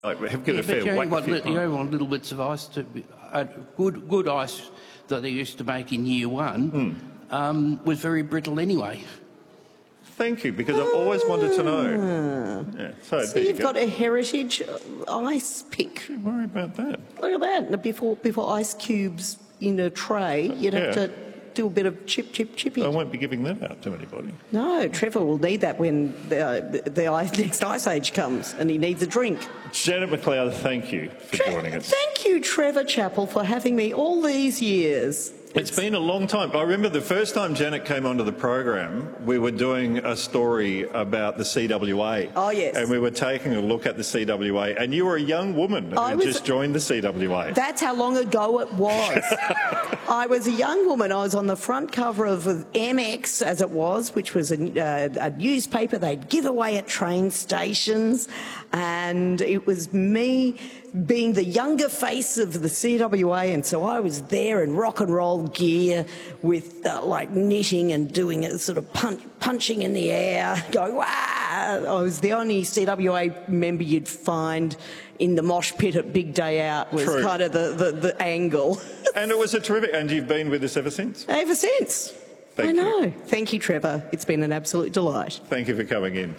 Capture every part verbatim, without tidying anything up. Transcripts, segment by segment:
Like, we have got Yeah, a but fair you only, whack want, few li- you only want little bits of ice to be, uh, good, good ice that they used to make in year one Mm. um, was very brittle anyway. Thank you, because I've always wanted to know. Yeah, so, So there you you've go. got a heritage ice pick. Don't worry about that. Look at that. Before, before ice cubes in a tray, you'd have Yeah. to do a bit of chip, chip, chippy. I won't be giving that out to anybody. No, Trevor will need that when the, the ice, next ice age comes and he needs a drink. Janet McLeod, thank you for Tre- joining us. Thank you, Trevor Chappell, for having me all these years. It's been a long time. I remember the first time Janet came onto the program, we were doing a story about the C W A. Oh, yes. And we were taking a look at the C W A, and you were a young woman I who was- just joined the C W A. That's how long ago it was. I was a young woman. I was on the front cover of M X, as it was, which was a, uh, a newspaper they'd give away at train stations. And it was me being the younger face of the C W A, and so I was there in rock and roll gear with uh, like knitting and doing it, sort of punch, punching in the air, going, wow! I was the only C W A member you'd find in the mosh pit at Big Day Out, was True. kind of the, the, the angle. And it was a terrific, and you've been with us ever since. Ever since. Thank I you. know. Thank you, Trevor. It's been an absolute delight. Thank you for coming in.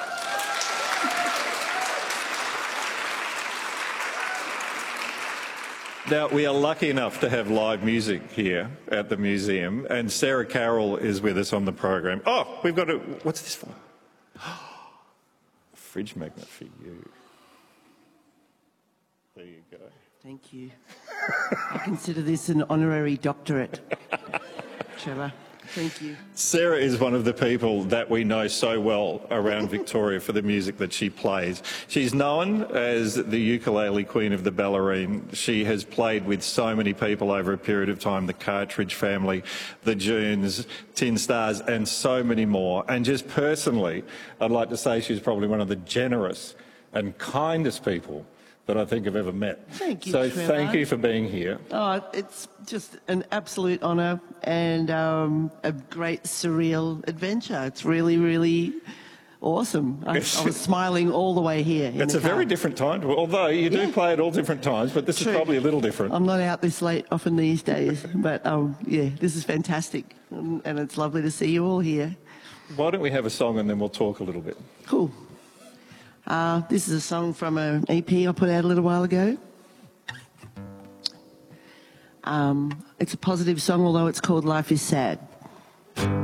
Now, we are lucky enough to have live music here at the museum, and Sarah Carroll is with us on the program. Oh, we've got a... What's this for? A fridge magnet for you. There you go. Thank you. I consider this an honorary doctorate, Trevor. Thank you. Sarah is one of the people that we know so well around Victoria for the music that she plays. She's known as the ukulele queen of the Ballerine. She has played with so many people over a period of time, the Cartridge Family, the Junes, Tin Stars, and so many more. And just personally, I'd like to say she's probably one of the generous and kindest people that I think I've ever met. Thank you, So Trevor. thank you for being here. Oh, it's just an absolute honour and um, a great surreal adventure. It's really, really awesome. I, I was smiling all the way here. in It's the a very car. different time, to, although you do Yeah. play at all different times, but this True. is probably a little different. I'm not out this late often these days, but um, yeah, this is fantastic, and, and it's lovely to see you all here. Why don't we have a song and then we'll talk a little bit? Cool. Uh, this is a song from an E P I put out a little while ago. Um, it's a positive song, although it's called Life is Sad.